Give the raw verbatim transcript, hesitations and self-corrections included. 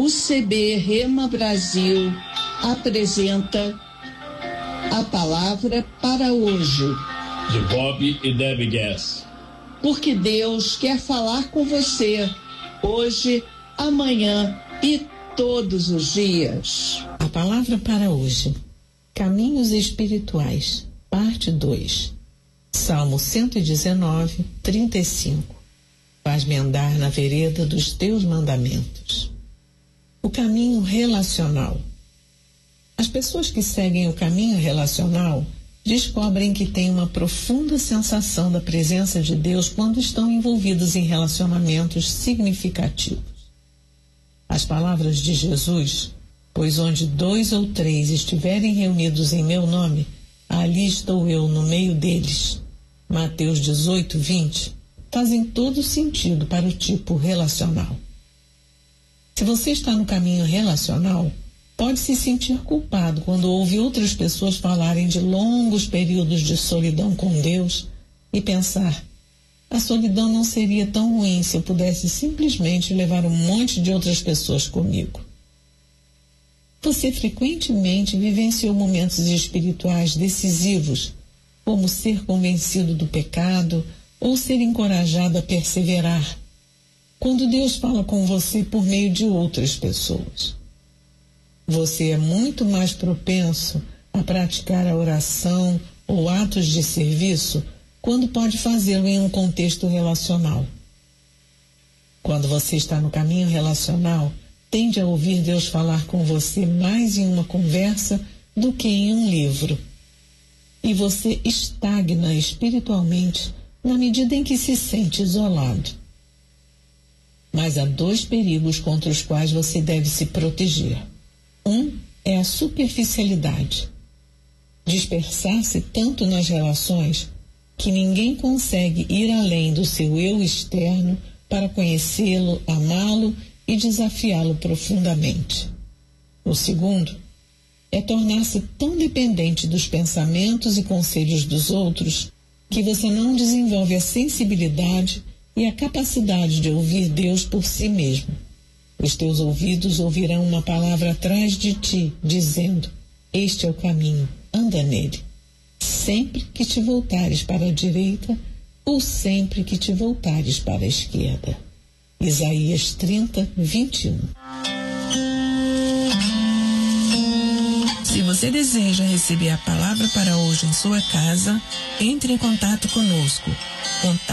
o C B Rema Brasil apresenta a palavra para hoje. De Bob e Debbie Guess. Porque Deus quer falar com você hoje, amanhã e todos os dias. A palavra para hoje: Caminhos Espirituais, parte dois. Salmo cento e dezenove, trinta e cinco. Faz-me andar na vereda dos teus mandamentos. O caminho relacional. As pessoas que seguem o caminho relacional descobrem que têm uma profunda sensação da presença de Deus quando estão envolvidos em relacionamentos significativos. As palavras de Jesus: pois onde dois ou três estiverem reunidos em meu nome, ali estou eu no meio deles. Mateus dezoito, vinte, fazem todo sentido para o tipo relacional. Se você está no caminho relacional, pode se sentir culpado quando ouve outras pessoas falarem de longos períodos de solidão com Deus e pensar: a solidão não seria tão ruim se eu pudesse simplesmente levar um monte de outras pessoas comigo. Você frequentemente vivenciou momentos espirituais decisivos, como ser convencido do pecado ou ser encorajado a perseverar, quando Deus fala com você por meio de outras pessoas. Você é muito mais propenso a praticar a oração ou atos de serviço quando pode fazê-lo em um contexto relacional. Quando você está no caminho relacional, tende a ouvir Deus falar com você mais em uma conversa do que em um livro. E você estagna espiritualmente na medida em que se sente isolado. Mas há dois perigos contra os quais você deve se proteger. Um é a superficialidade. Dispersar-se tanto nas relações que ninguém consegue ir além do seu eu externo para conhecê-lo, amá-lo e desafiá-lo profundamente. O segundo é tornar-se tão dependente dos pensamentos e conselhos dos outros que você não desenvolve a sensibilidade e a capacidade de ouvir Deus por si mesmo. Os teus ouvidos ouvirão uma palavra atrás de ti, dizendo: este é o caminho, anda nele. Sempre que te voltares para a direita ou sempre que te voltares para a esquerda. Isaías trinta, vinte e um. Se você deseja receber a palavra para hoje em sua casa, entre em contato conosco. Contato